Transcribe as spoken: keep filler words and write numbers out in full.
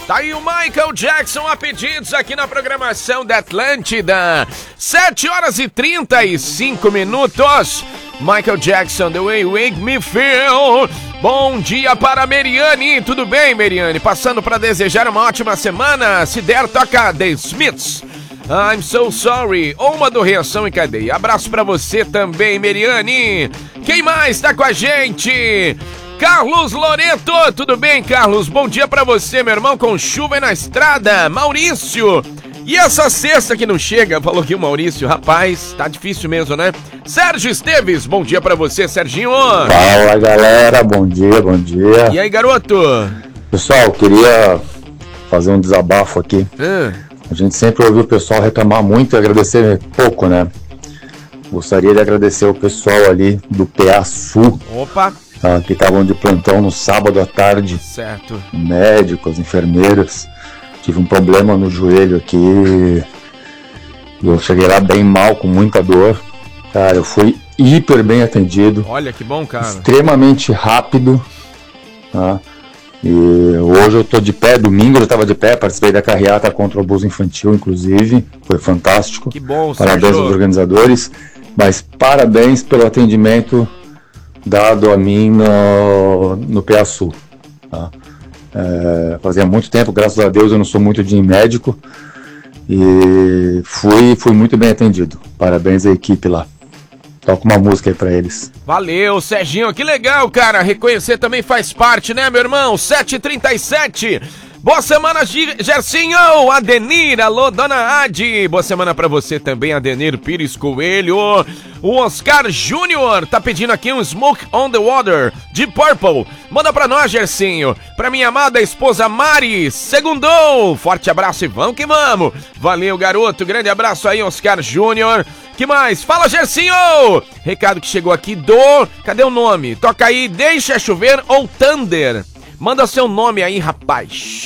Tá aí o Michael Jackson a pedidos aqui na programação da Atlântida. sete horas e trinta e cinco minutos. Michael Jackson, The Way You Make Me Feel. Bom dia para a Meriane. Tudo bem, Meriane? Passando para desejar uma ótima semana. Se der, toca The Smiths. I'm So Sorry. Ou uma do Reação em Cadeia. Abraço para você também, Meriane. Quem mais tá com a gente? Carlos Loreto, tudo bem, Carlos? Bom dia pra você, meu irmão, com chuva e na estrada. Maurício, e essa sexta que não chega? Falou aqui o Maurício, rapaz, tá difícil mesmo, né? Sérgio Esteves, bom dia pra você, Serginho. Fala, galera, bom dia, bom dia. E aí, garoto? Pessoal, queria fazer um desabafo aqui. Hum. A gente sempre ouviu o pessoal reclamar muito e agradecer pouco, né? Gostaria de agradecer o pessoal ali do P A Sul. Opa. Tá, que estavam de plantão no sábado à tarde. Certo. Médicos, enfermeiras. Tive um problema no joelho aqui. Eu cheguei lá bem mal, com muita dor. Cara, eu fui hiper bem atendido. Olha que bom, cara. Extremamente rápido. Tá? E hoje eu tô de pé. Domingo eu estava de pé. Participei da carreata contra o abuso infantil, inclusive. Foi fantástico. Que bom, parabéns Sérgio. aos organizadores. Mas parabéns pelo atendimento dado a mim no, no P A Sul. Tá? É, fazia muito tempo, graças a Deus eu não sou muito de médico e fui, fui muito bem atendido. Parabéns à equipe lá. Toca uma música aí pra eles. Valeu, Serginho, que legal, cara. Reconhecer também faz parte, né, meu irmão? sete e trinta e sete. Boa semana, Gersinho! Adenir, alô, dona Adi! Boa semana pra você também, Adenir Pires Coelho. O Oscar Júnior tá pedindo aqui um Smoke on the Water, de Purple. Manda pra nós, Gersinho. Pra minha amada esposa Mari, segundou! Forte abraço e vamos que vamos! Valeu, garoto, grande abraço aí, Oscar Júnior. Que mais? Fala, Gersinho! Recado que chegou aqui do... Cadê o nome? Toca aí, Deixa Chover ou Thunder. Manda seu nome aí, rapaz.